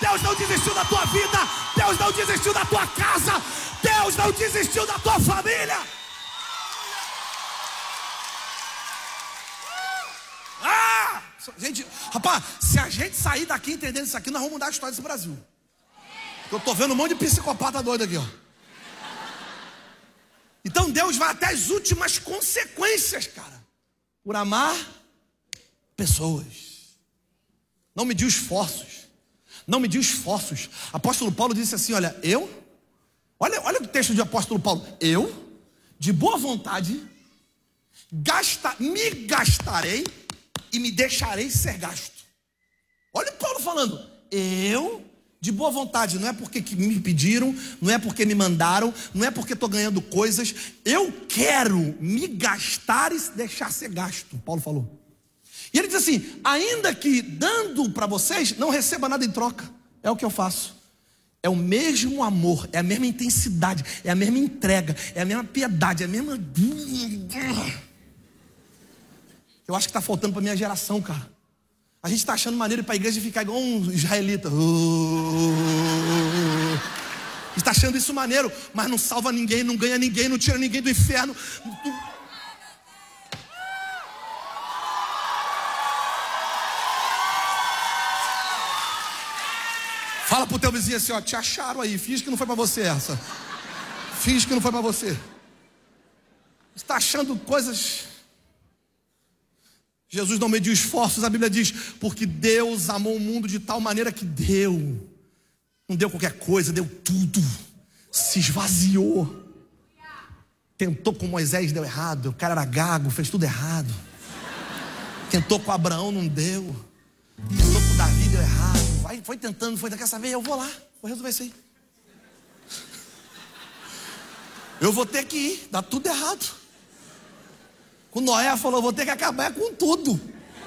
Deus não desistiu da tua vida. Deus não desistiu da tua casa. Deus não desistiu da tua família. Gente, rapaz, se a gente sair daqui entendendo isso aqui, nós vamos mudar a história desse Brasil. Eu tô vendo um monte de psicopata doido aqui, ó. Então Deus vai até as últimas consequências, cara, por amar pessoas. Não mediu esforços. Não mediu esforços. Apóstolo Paulo disse assim, olha o texto de apóstolo Paulo. Eu, de boa vontade, me gastarei e me deixarei ser gasto. Olha o Paulo falando. Eu, de boa vontade, não é porque me pediram, não é porque me mandaram, não é porque estou ganhando coisas. Eu quero me gastar e deixar ser gasto, Paulo falou. E ele diz assim, ainda que dando para vocês, não receba nada em troca. É o que eu faço. É o mesmo amor, é a mesma intensidade, é a mesma entrega, é a mesma piedade, é a mesma... Eu acho que está faltando para a minha geração, cara. A gente está achando maneiro ir para a igreja e ficar igual um israelita. Está achando isso maneiro, mas não salva ninguém, não ganha ninguém, não tira ninguém do inferno. Fala pro teu vizinho assim, ó, te acharam aí, finge que não foi para você essa. Finge que não foi para você. Está achando coisas... Jesus não mediu esforços, a Bíblia diz, porque Deus amou o mundo de tal maneira que deu. Não deu qualquer coisa, deu tudo. Se esvaziou. Tentou com Moisés, deu errado. O cara era gago, fez tudo errado. Tentou com Abraão, não deu. Tentou com Davi, deu errado. Foi tentando, quer saber? Eu vou lá, vou resolver isso aí. Eu vou ter que ir, dá tudo errado. Com Noé falou, vou ter que acabar com tudo.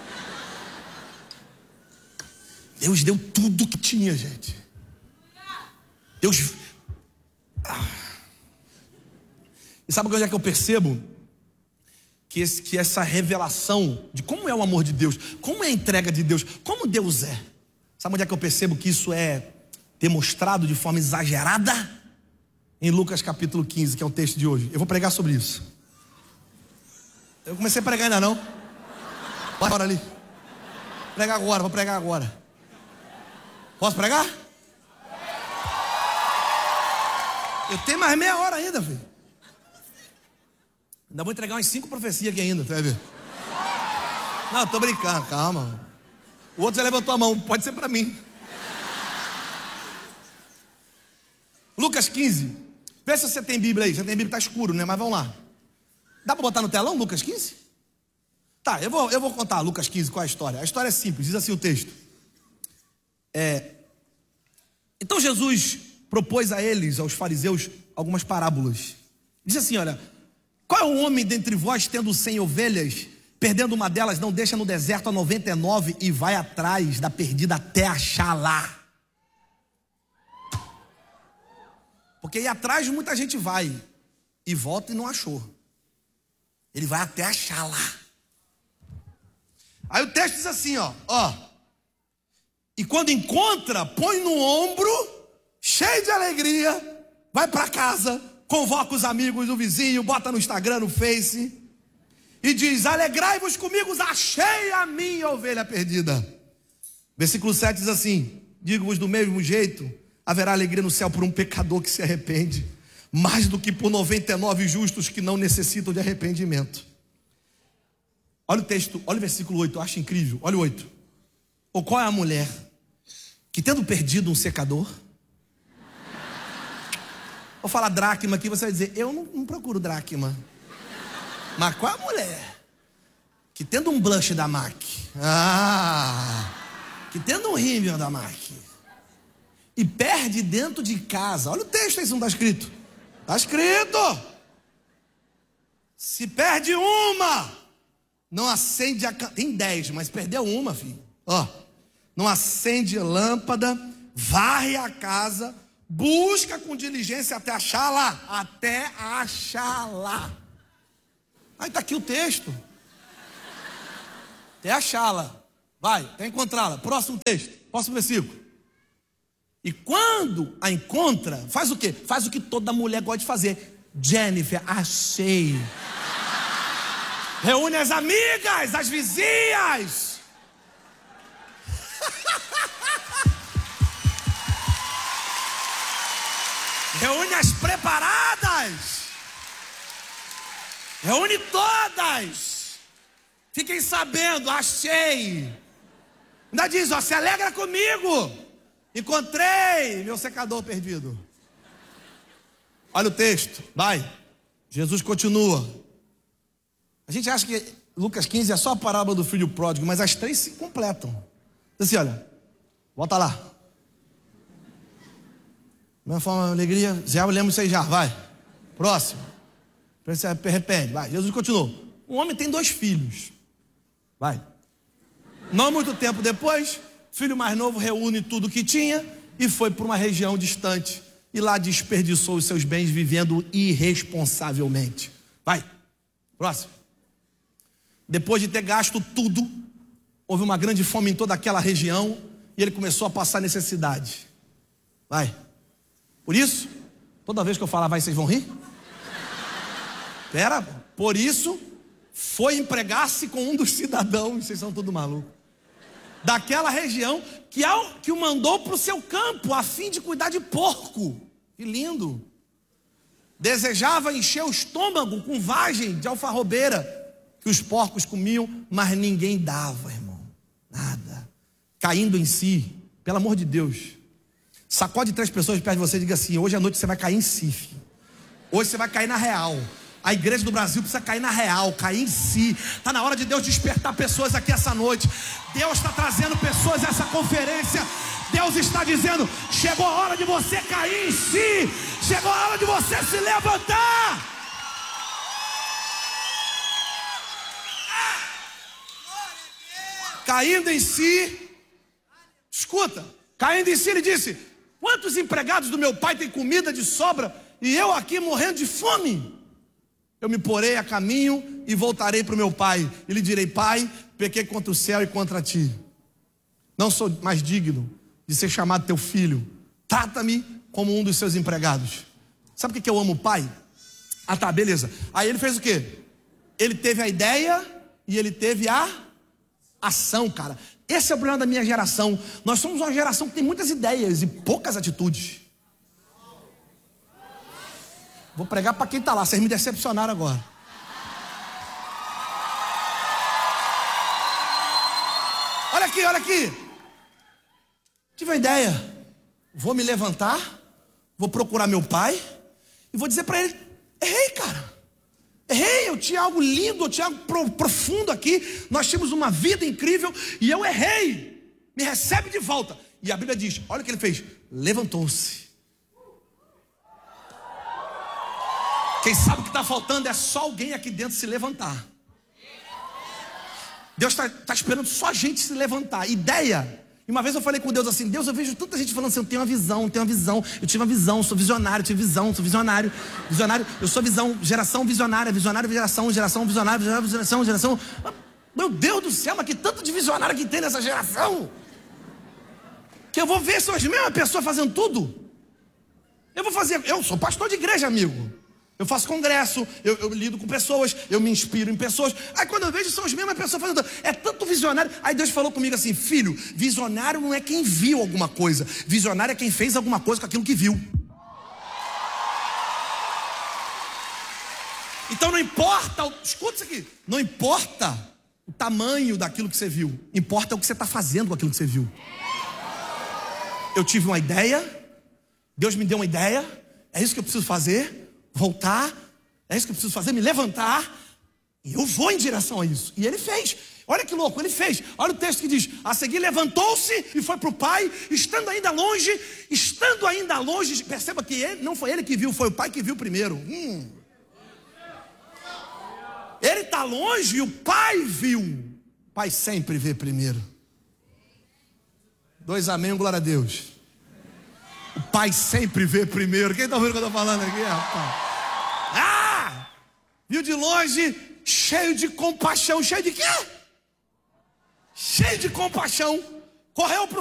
Deus deu tudo que tinha, gente. Deus... E sabe onde é que eu percebo? Que essa revelação de como é o amor de Deus, como é a entrega de Deus, como Deus é. Sabe onde é que eu percebo que isso é demonstrado de forma exagerada? Em Lucas capítulo 15, que é o texto de hoje. Eu vou pregar sobre isso. Eu comecei a pregar ainda não. Bora ali. Vou pregar agora. Posso pregar? Eu tenho mais meia hora ainda, filho. Ainda vou entregar umas 5 profecias aqui ainda, você vai ver. Não, tô brincando, calma. O outro já levantou a mão, pode ser para mim. Lucas 15. Vê se você tem Bíblia aí. Você tem Bíblia, tá escuro, né? Mas vamos lá. Dá para botar no telão Lucas 15? Tá, eu vou contar Lucas 15, qual é a história? A história é simples, diz assim o texto. Então Jesus propôs a eles, aos fariseus, algumas parábolas. Diz assim, olha, qual é o homem dentre vós, tendo 100 ovelhas, perdendo uma delas, não deixa no deserto a 99 e vai atrás da perdida até achá-la? Porque aí atrás muita gente vai e volta e não achou. Ele vai até achá-la. Aí o texto diz assim, ó. E quando encontra, põe no ombro, cheio de alegria, vai para casa, convoca os amigos, o vizinho, bota no Instagram, no Face, e diz, alegrai-vos comigo, achei a minha ovelha perdida. Versículo 7 diz assim, digo-vos do mesmo jeito, haverá alegria no céu por um pecador que se arrepende, mais do que por 99 justos que não necessitam de arrependimento. Olha o texto, olha o versículo 8, eu acho incrível. Olha o 8. Ou qual é a mulher que, tendo perdido um secador, vou falar dracma aqui, você vai dizer, eu não procuro dracma. Mas qual é a mulher que, tendo um blush da MAC, que tendo um rímel da MAC, e perde dentro de casa, olha o texto aí, isso não está escrito. Está escrito. Se perde uma, não acende a... Tem 10, mas perdeu uma, filho. Não acende a lâmpada, varre a casa, busca com diligência até achá-la. Até achá-la. Aí está aqui o texto. Até achá-la. Vai, até encontrá-la. Próximo texto, próximo versículo. E quando a encontra, faz o quê? Faz o que toda mulher gosta de fazer. Jennifer, achei. Reúne as amigas, as vizinhas. Reúne as preparadas. Reúne todas. Fiquem sabendo, achei. Ainda diz, ó, se alegra comigo. Encontrei meu secador perdido. Olha o texto, vai. Jesus continua. A gente acha que Lucas 15 é só a parábola do filho pródigo, mas as três se completam. Diz assim, olha, volta lá. Minha forma, alegria, já lembro isso aí já, vai. Próximo. Repete, vai. Jesus continua. Um homem tem 2 filhos. Vai. Não muito tempo depois, filho mais novo reúne tudo que tinha e foi para uma região distante. E lá desperdiçou os seus bens vivendo irresponsavelmente. Vai. Próximo. Depois de ter gasto tudo, houve uma grande fome em toda aquela região e ele começou a passar necessidade. Vai. Por isso, toda vez que eu falar vai, vocês vão rir? Pera, por isso, foi empregar-se com um dos cidadãos, vocês são todos malucos, daquela região, que o mandou para o seu campo, a fim de cuidar de porco. Que lindo. Desejava encher o estômago com vagem de alfarrobeira, que os porcos comiam, mas ninguém dava, irmão. Nada. Caindo em si, pelo amor de Deus. Sacode 3 pessoas perto de você e diga assim, hoje à noite você vai cair em si, filho. Hoje você vai cair na real. A igreja do Brasil precisa cair na real, cair em si. Está na hora de Deus despertar pessoas aqui essa noite. Deus está trazendo pessoas a essa conferência. Deus está dizendo, chegou a hora de você cair em si. Chegou a hora de você se levantar. Caindo em si. Escuta, caindo em si ele disse, quantos empregados do meu pai têm comida de sobra e eu aqui morrendo de fome? Eu me porei a caminho e voltarei para o meu pai. E lhe direi, pai, pequei contra o céu e contra ti. Não sou mais digno de ser chamado teu filho. Trata-me como um dos seus empregados. Sabe por que eu amo o pai? Ah tá, beleza. Aí ele fez o quê? Ele teve a ideia e ele teve a ação, cara. Esse é o problema da minha geração. Nós somos uma geração que tem muitas ideias e poucas atitudes. Vou pregar para quem está lá, vocês me decepcionaram agora. Olha aqui, olha aqui. Tive uma ideia. Vou me levantar, vou procurar meu pai e vou dizer para ele, errei, cara. Errei, eu tinha algo lindo, eu tinha algo profundo aqui. Nós tínhamos uma vida incrível e eu errei. Me recebe de volta. E a Bíblia diz, olha o que ele fez. Levantou-se. Quem sabe o que está faltando é só alguém aqui dentro se levantar. Deus está esperando só a gente se levantar. Ideia. E uma vez eu falei com Deus assim, Deus, eu vejo tanta gente falando assim, eu tenho uma visão, eu tive uma visão, sou visionário, tive visão, sou visionário, eu sou visão, geração visionária, geração visionária, geração. Meu Deus do céu, mas que tanto de visionário que tem nessa geração. Que eu vou ver são as mesmas pessoas fazendo tudo. Eu sou pastor de igreja, amigo. Eu faço congresso, eu lido com pessoas, eu me inspiro em pessoas. Aí quando eu vejo, são as mesmas pessoas fazendo. É tanto visionário. Aí Deus falou comigo assim, filho, visionário não é quem viu alguma coisa. Visionário é quem fez alguma coisa com aquilo que viu. Então não importa, escuta isso aqui. Não importa o tamanho daquilo que você viu. Importa o que você está fazendo com aquilo que você viu. Eu tive uma ideia, Deus me deu uma ideia, é isso que eu preciso fazer. Voltar, é isso que eu preciso fazer, me levantar, e eu vou em direção a isso. E ele fez, olha que louco, ele fez. Olha o texto que diz, a seguir levantou-se e foi para o pai, estando ainda longe, perceba que não foi ele que viu, foi o pai que viu primeiro. Ele está longe e o pai viu. O pai sempre vê primeiro. 2 amém, glória a Deus. O pai sempre vê primeiro. Quem está ouvindo o que eu estou falando aqui, rapaz? Viu de longe, cheio de compaixão. Cheio de quê? Cheio de compaixão. Correu para o